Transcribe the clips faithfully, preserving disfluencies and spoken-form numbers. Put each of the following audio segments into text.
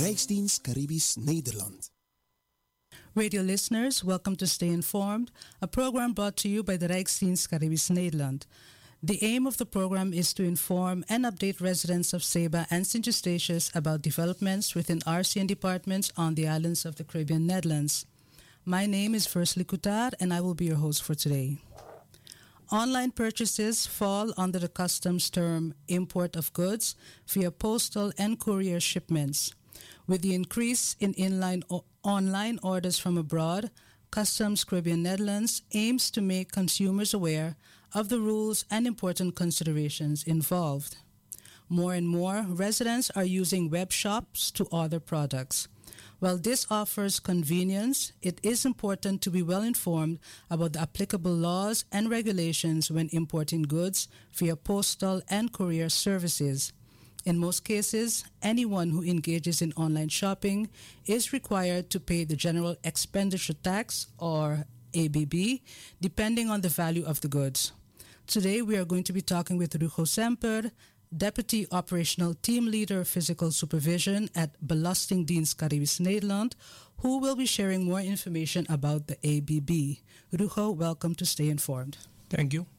Rijksdienst Caribisch Nederland. Radio listeners, welcome to Stay Informed, a program brought to you by the Rijksdienst Caribisch Nederland. The aim of the program is to inform and update residents of Ceiba and Saint Eustatius about developments within R C N departments on the islands of the Caribbean Netherlands. My name is Versely Coutar and I will be your host for today. Online purchases fall under the customs term import of goods via postal and courier shipments. With the increase in inline o- online orders from abroad, Customs Caribbean Netherlands aims to make consumers aware of the rules and important considerations involved. More and more residents are using web shops to order products. While this offers convenience, it is important to be well informed about the applicable laws and regulations when importing goods via postal and courier services. In most cases, anyone who engages in online shopping is required to pay the General Expenditure Tax, or A B B, depending on the value of the goods. Today, we are going to be talking with Rugo Semper, Deputy Operational Team Leader Physical Supervision at Belastingdienst Caribisch Nederland, who will be sharing more information about the A B B. Rugo, welcome to Stay Informed. Thank you.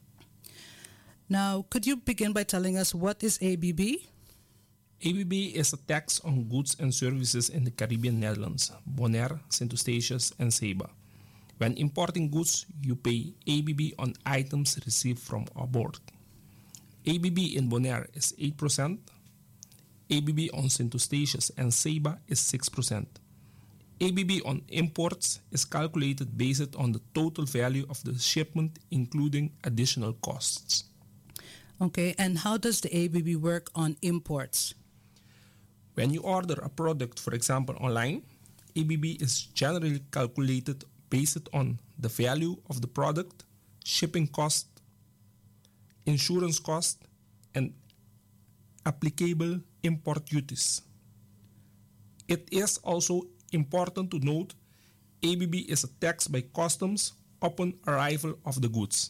Now, could you begin by telling us what is A B B? A B B is a tax on goods and services in the Caribbean Netherlands, Bonaire, Saint Eustatius, and Ceiba. When importing goods, you pay A B B on items received from aboard. A B B in Bonaire is eight percent. A B B on Saint Eustatius and Ceiba is six percent. A B B on imports is calculated based on the total value of the shipment, including additional costs. Okay, and how does the A B B work on imports? When you order a product, for example, online, A B B is generally calculated based on the value of the product, shipping cost, insurance cost, and applicable import duties. It is also important to note A B B is a tax by customs upon arrival of the goods.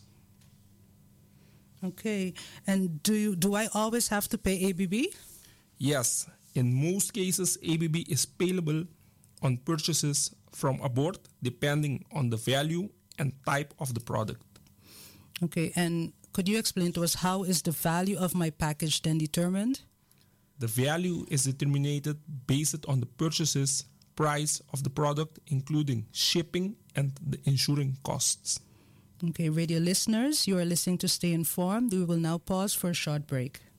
Okay, and do you do I always have to pay A B B? Yes, in most cases A B B is payable on purchases from aboard depending on the value and type of the product. Okay, and could you explain to us how is the value of my package then determined? The value is determined based on the purchases price of the product, including shipping and the insuring costs. Okay, radio listeners, you are listening to Stay Informed. We will now pause for a short break.